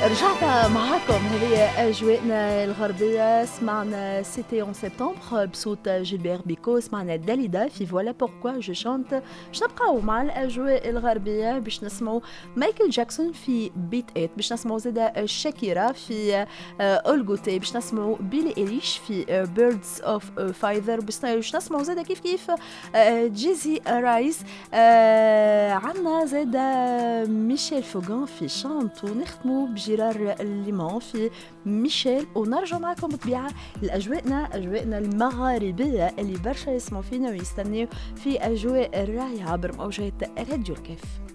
رجعنا معاكم. هذه أجواءنا الغربية. سمعنا سيتي اون سبتمبر بصوت جيلبير بيكو، سمعنا داليدا في فوالا بوركوا جو شانت. باش نبقاو مع الأجواء الغربية باش نسمعوا مايكل جاكسون في بيت إت، باش نسمعوا زادا شاكيرا في أولغوتي، باش نسمعوا بيلي إليش في بيردز أوف فايذر، باش نسمعوا زادا كيف جيزي رايس. عنا زادا ميشيل فوغان في شانت، ونختموا بجيرار ليمون في ميشيل، ونرجع معكم بطبيعة أجواءنا المغاربية اللي برشا يسمعوا فينا ويستنيوا في أجواء الرايعة برموجات راديو الكيف.